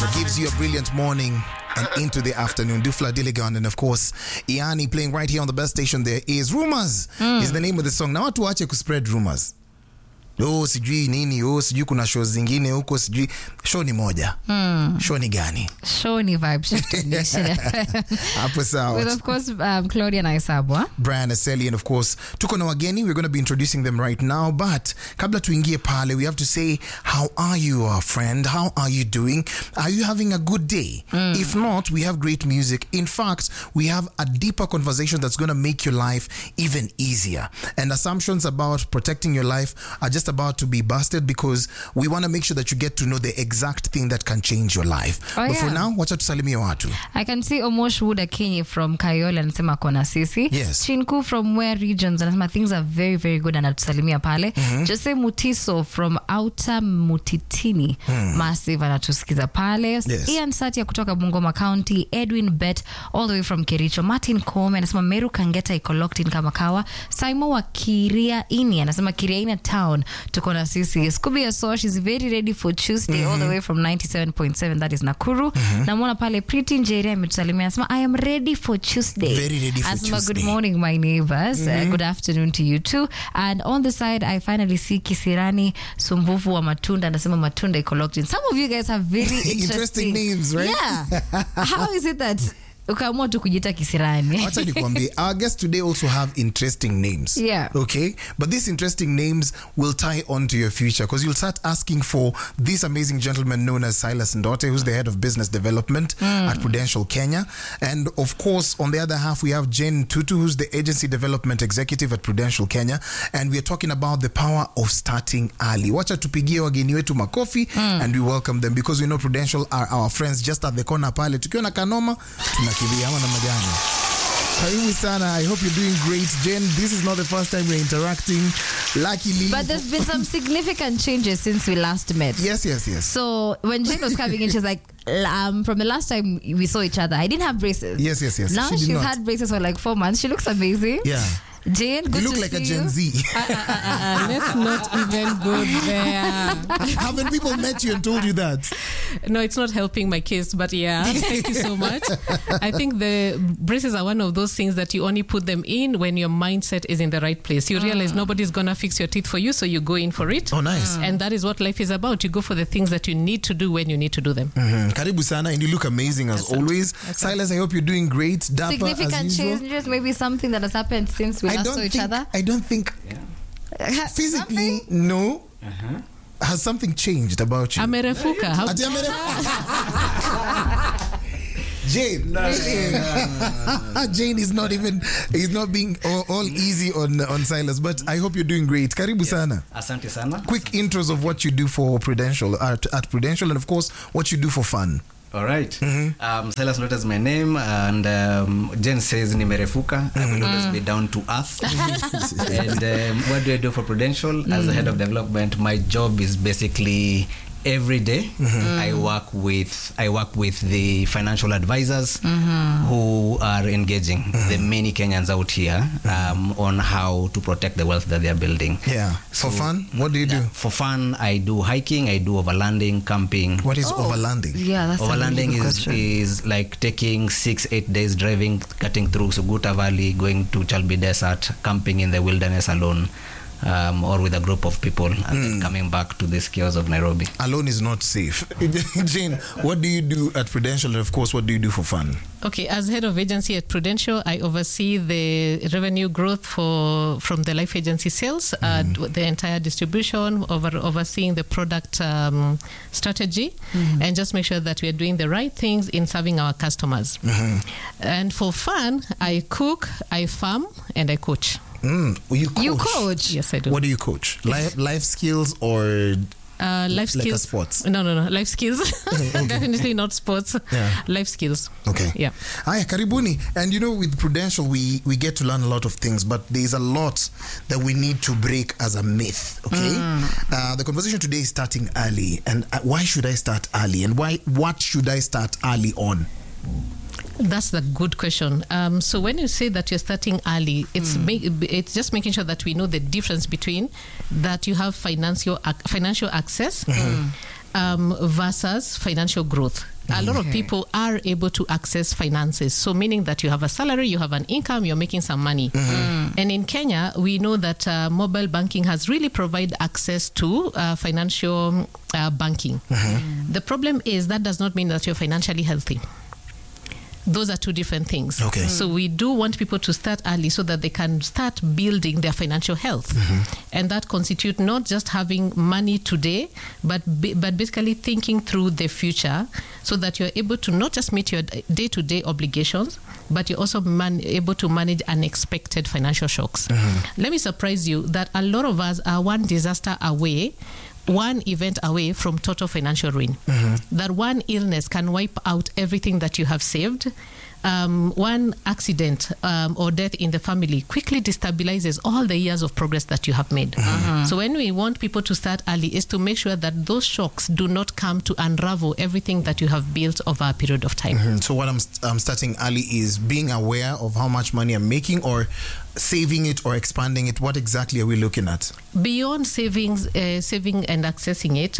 gives you a brilliant morning and into the afternoon. Dufla Diligan and of course Iani playing right here on the best station. There is Rumors is the name of the song. Now watu wache kuspread rumors. Oh, sijui nini, oh, sijui kuna show zingine huko, sijui show ni moja. Show ni gani? Show ni Vibe Shift Nation. Hapo sawa. With of course Claudia Naisabwa, Brian Aseli, and of course tuko na wageni. We're going to be introducing them right now, but kabla tuingie pale, we have to say, how are you, our friend? How are you doing? Are you having a good day? If not, we have great music. In fact, we have a deeper conversation that's going to make your life even easier. And assumptions about protecting your life are just about to be busted, because we want to make sure that you get to know the exact thing that can change your life. But for now, wacha tusalimie watu. I can see Omosh Wuda Kenyi from Kayole anasema kona sisi. Yes. Chinku from Where Regions anasema things are very very good, anatusalimia pale. Jose Mutiso from Outer Mutitini Massive anatusikiza pale. Yes. Ian Satia kutoka Bungoma County, Edwin Bet all the way from Kericho, Martin Kome anasema Meru Kangeta iko locked in Kamakawa, Simon wa Kiriaini anasema Kiriaini Town tuko na sisi. Scooby Asosh is very ready for Tuesday all the way from 97.7, that is Nakuru. Namwona pale Pretty Njeri ametusalimia anasema I am ready for Tuesday. Very ready for Asma, Tuesday. good morning my neighbors. Good afternoon to you too. And on the side I finally see Kisirani Sumbuvu wa Matunda anasema Matunda iko locked in. Some of you guys have very Interesting names, right? Yeah. How is it that ukaamua tu kujita Kisirani? Wacha nikwambie, our guests today also have interesting names. Yeah. Okay? But these interesting names will tie on to your future, because you'll start asking for this amazing gentleman known as Silas Ndote, who's the head of business development at Prudential Kenya. And of course, on the other half, we have Jen Tutu, who's the agency development executive at Prudential Kenya. And we are talking about the power of starting early. Wacha tupigie wageni wetu makofi and we welcome them, because we know Prudential are our friends just at the corner pale. Tukiona kanoma, tunakibia na magani. Karibu sana. I hope you're doing great, Jen. This is not the first time we're interacting, luckily. But there's been some significant changes since we last met. Yes. So when Jen was coming in, she's like, from the last time we saw each other, I didn't have braces. Yes. Now She did she's not. had braces for like 4 months. She looks amazing. Yeah. Jane, good You look to like see a Gen you. Z. Let's not even go there. Haven't people met you and told you that? No, it's not helping my case, but yeah, thank you so much. I think the braces are one of those things that you only put them in when your mindset is in the right place. You realize nobody's going to fix your teeth for you, so you go in for it. Oh, nice. And that is what life is about. You go for the things that you need to do when you need to do them. Karibu sana, and you look amazing as always. Silas, I hope you're doing great. Dapper Significant as usual. changes, maybe something that has happened since we last saw each other. I don't think physically, no. Has something changed about you? Amerefuka. How Ati Jane. Jane is not being all easy on Silas, but I hope you're doing great. Karibu sana. Asante sana. Quick intros of what you do for Prudential at Prudential, and of course what you do for fun. All right. Silas Ndote is my name, and Jen says nimerefuka. I will always be down to earth. And what do I do for Prudential? As the head of development, my job is basically every day I work with the financial advisors who are engaging the many Kenyans out here on how to protect the wealth that they are building. Yeah. For fun, what do you do? For fun, I do hiking, I do overlanding, camping. What is overlanding? Yeah, that's Overlanding a really good question. is like taking 6-8 days driving, cutting through Suguta Valley, going to Chalbi Desert, camping in the wilderness alone, or with a group of people, and then coming back to the chaos of Nairobi. Alone is not safe. Jane, what do you do at Prudential, and of course, what do you do for fun? Okay, as head of agency at Prudential, I oversee the revenue growth from the life agency sales, the entire distribution, overseeing the product strategy, and just make sure that we are doing the right things in serving our customers. And for fun, I cook, I farm, and I coach. You coach? You coach? Yes, I do. What do you coach? Life skills or life skills? like a sports? No. Life skills. Definitely not sports. Yeah. Life skills. Okay. Yeah. Aya, karibuni. And you know, with Prudential, we get to learn a lot of things, but there's a lot that we need to break as a myth. Okay. The conversation today is starting early, and why should I start early, and what should I start early on? That's the good question. So when you say that you're starting early, it's just making sure that we know the difference between that you have financial access versus financial growth. A lot of people are able to access finances. So meaning that you have a salary, you have an income, you're making some money. And in Kenya, we know that mobile banking has really provided access to financial banking. The problem is that does not mean that you're financially healthy. Those are two different things. Okay. So we do want people to start early so that they can start building their financial health. And that constitutes not just having money today, but basically thinking through the future so that you're able to not just meet your day-to-day obligations, but you're also able to manage unexpected financial shocks. Let me surprise you that a lot of us are one disaster away, one event away from total financial ruin. That one illness can wipe out everything that you have saved. One accident or death in the family quickly destabilizes all the years of progress that you have made. So when we want people to start early is to make sure that those shocks do not come to unravel everything that you have built over a period of time. So what I'm starting early is being aware of how much money I'm making, or saving it or expanding it. What exactly are we looking at? Beyond saving and accessing it,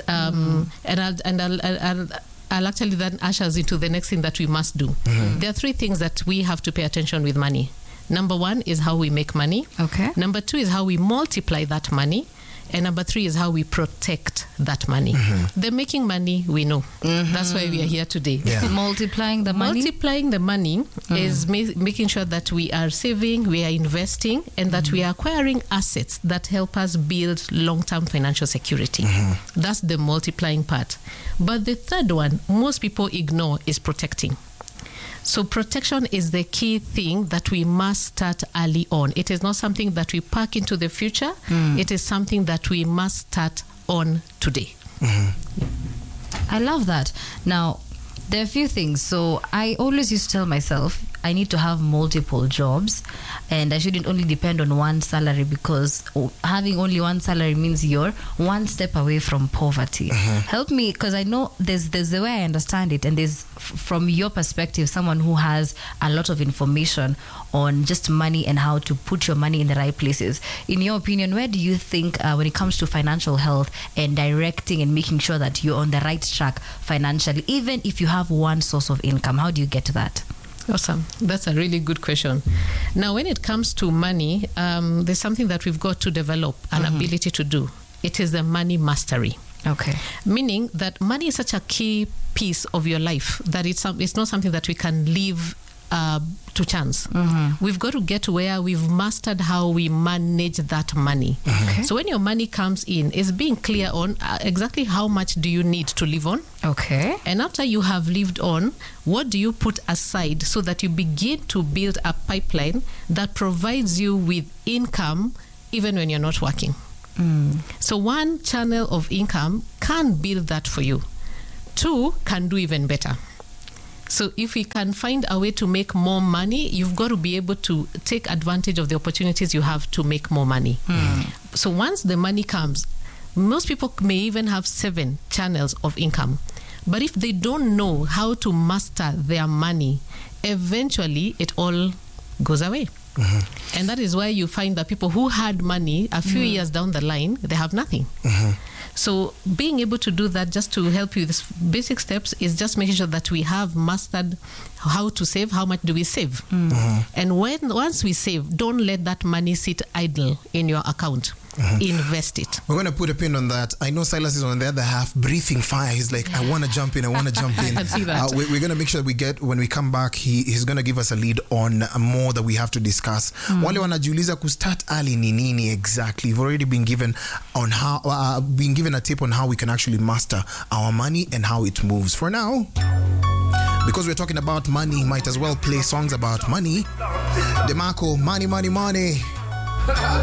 and I'll actually then usher us into the next thing that we must do. There are three things that we have to pay attention with money. Number one is how we make money. Okay. Number two is how we multiply that money. And number three is how we protect that money. The making money, we know. That's why we are here today. Multiplying the money? Multiplying the money is making sure that we are saving, we are investing, and that we are acquiring assets that help us build long-term financial security. That's the multiplying part. But the third one, most people ignore, is protecting. So protection is the key thing that we must start early on. It is not something that we park into the future. It is something that we must start on today. I love that. Now, there are a few things. So I always used to tell myself I need to have multiple jobs and I shouldn't only depend on one salary, because having only one salary means you're one step away from poverty. Help me, because I know there's the way I understand it, and there's, from your perspective, someone who has a lot of information on just money and how to put your money in the right places. In your opinion, where do you think when it comes to financial health and directing and making sure that you're on the right track financially, even if you have one source of income, how do you get to that? Awesome. That's a really good question. Now, when it comes to money, there's something that we've got to develop an ability to do. It is the money mastery. Okay. Meaning that money is such a key piece of your life that it's not something that we can leave to chance. We've got to get to where we've mastered how we manage that money. Okay. So when your money comes in, it's being clear on exactly how much do you need to live on. Okay. And after you have lived on, what do you put aside so that you begin to build a pipeline that provides you with income even when you're not working? So one channel of income can build that for you. Two can do even better. So if we can find a way to make more money, you've got to be able to take advantage of the opportunities you have to make more money. So once the money comes, most people may even have 7 channels of income. But if they don't know how to master their money, eventually it all goes away. And that is why you find that people who had money a few years down the line, they have nothing. So being able to do that, just to help you with basic steps, is just making sure that we have mastered how to save. How much do we save? And once we save, don't let that money sit idle in your account. Invest it. We're going to put a pin on that. I know Silas is on the other half, breathing fire. He's like, I want to jump in. I want to jump in. I can see that. We're going to make sure that when we come back, he's going to give us a lead on more that we have to discuss. Wale wanajiuliza kustart early ni nini exactly? You've already been given on how, given a tip on how we can actually master our money and how it moves. For now, because we're talking about money, might as well play songs about money. DeMarco, money, money, money.